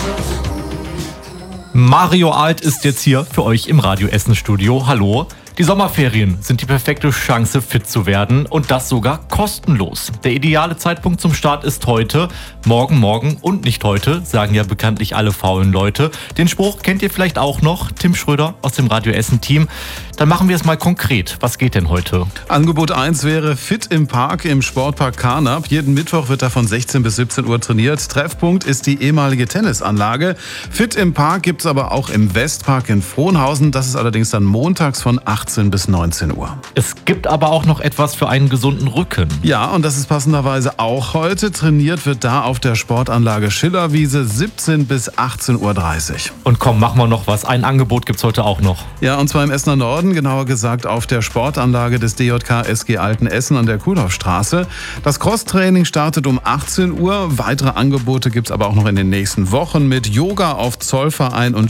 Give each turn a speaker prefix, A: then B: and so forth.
A: Mario Alt ist jetzt hier für euch im Radio Essen Studio. Hallo. Die Sommerferien sind die perfekte Chance, fit zu werden und das sogar kostenlos. Der ideale Zeitpunkt zum Start ist heute. Morgen und nicht heute, sagen ja bekanntlich alle faulen Leute. Den Spruch kennt ihr vielleicht auch noch, Tim Schröder aus dem Radio Essen Team. Dann machen wir es mal konkret. Was geht denn heute?
B: Angebot 1 wäre Fit im Park im Sportpark Carnap. Jeden Mittwoch wird da von 16 bis 17 Uhr trainiert. Treffpunkt ist die ehemalige Tennisanlage. Fit im Park gibt es aber auch im Westpark in Frohnhausen. Das ist allerdings dann montags von 18 bis 19 Uhr.
A: Es gibt aber auch noch etwas für einen gesunden Rücken.
B: Ja, und das ist passenderweise auch heute. Trainiert wird da auf der Sportanlage Schillerwiese 17 bis 18.30 Uhr.
A: Und komm, machen wir noch was. Ein Angebot gibt's heute auch noch.
B: Ja, und zwar im Essener Norden, genauer gesagt auf der Sportanlage des DJK SG Altenessen an der Kuhlaufstraße. Das Crosstraining startet um 18 Uhr. Weitere Angebote gibt's aber auch noch in den nächsten Wochen mit Yoga auf Zollverein und